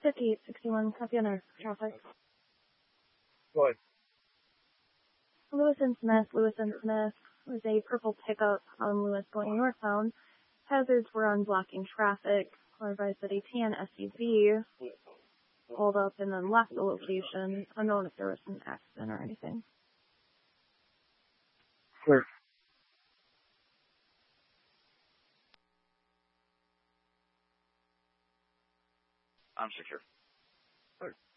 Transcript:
5861, copy on our traffic. Go ahead. Lewis and Smith was a purple pickup on Lewis going northbound. Hazards were on blocking traffic. We're advised that a tan SUV pulled up and then left the location. Unknown if there was an accident or anything. Clear. I'm secure.